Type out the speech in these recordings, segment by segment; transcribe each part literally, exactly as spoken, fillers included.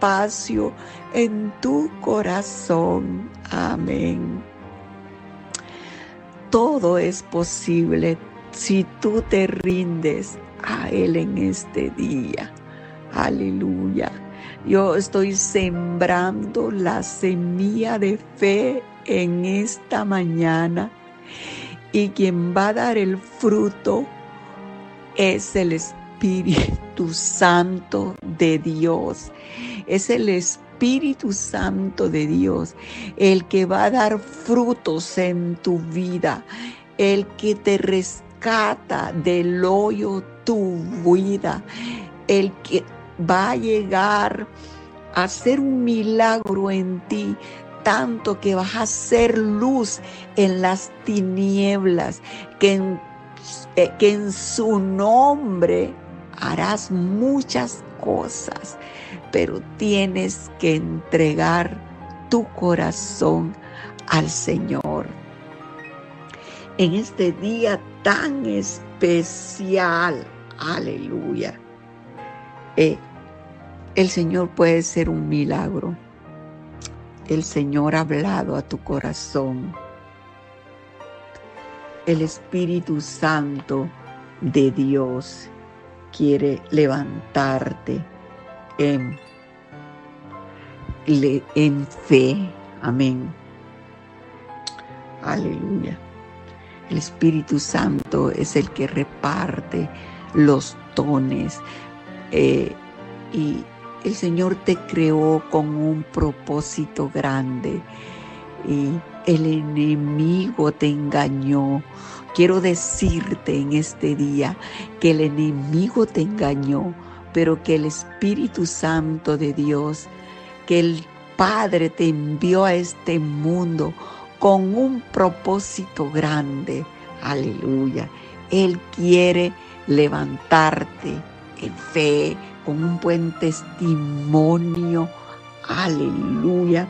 espacio en tu corazón. Amén. Todo es posible si tú te rindes a Él en este día. Aleluya. Yo estoy sembrando la semilla de fe en esta mañana, y quien va a dar el fruto es el Espíritu Santo de Dios. Es el Espíritu Santo de Dios el que va a dar frutos en tu vida, el que te rescata del hoyo tu vida, el que va a llegar a hacer un milagro en ti, tanto que vas a ser luz en las tinieblas, que en, eh, que en su nombre harás muchas cosas, pero tienes que entregar tu corazón al Señor. En este día tan especial, aleluya, eh, el Señor puede ser un milagro. El Señor ha hablado a tu corazón. El Espíritu Santo de Dios quiere levantarte en, en fe. Amén. Aleluya. El Espíritu Santo es el que reparte los dones. Eh, y el Señor te creó con un propósito grande, y el enemigo te engañó. Quiero decirte en este día que el enemigo te engañó, pero que el Espíritu Santo de Dios, que el Padre te envió a este mundo con un propósito grande. Aleluya. Él quiere levantarte en fe, con un buen testimonio. Aleluya.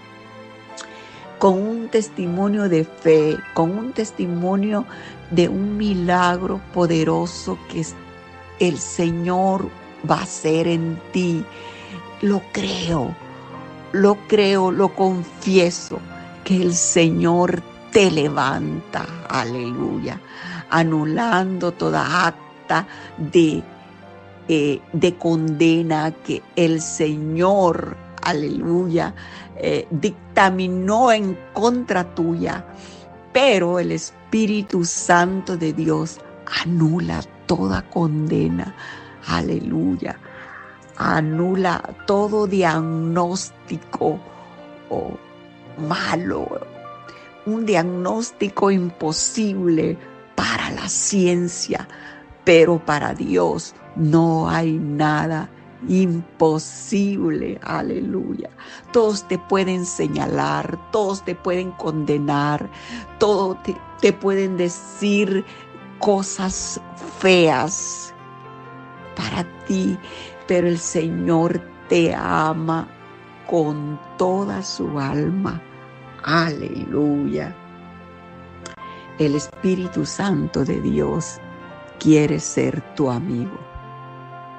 Con un testimonio de fe, con un testimonio de un milagro poderoso que el Señor va a hacer en ti. Lo creo, lo creo, lo confieso, que el Señor te levanta, aleluya, anulando toda acta de, eh, de condena que el Señor, aleluya, eh, dictaminó en contra tuya, pero el Espíritu Santo de Dios anula toda condena, aleluya, anula todo diagnóstico oh, malo, un diagnóstico imposible para la ciencia, pero para Dios no hay nada imposible, aleluya. Todos te pueden señalar, todos te pueden condenar, todos te, te pueden decir cosas feas para ti, pero el Señor te ama con toda su alma, aleluya. El Espíritu Santo de Dios quiere ser tu amigo.